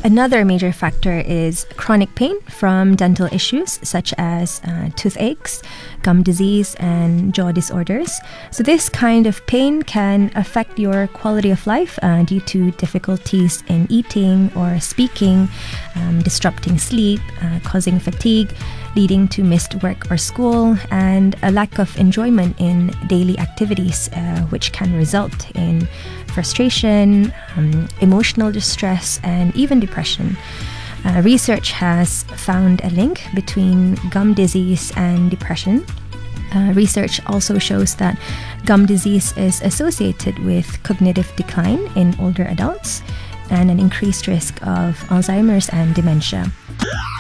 Another major factor is chronic pain from dental issues such as toothaches, gum disease, and jaw disorders. So this kind of pain can affect your quality of life due to difficulties in eating or speaking, disrupting sleep, causing fatigue, leading to missed work or school, and a lack of enjoyment in daily activities, which can result in frustration, emotional distress, and even depression. Research has found a link between gum disease and depression. Research also shows that gum disease is associated with cognitive decline in older adults and an increased risk of Alzheimer's and dementia.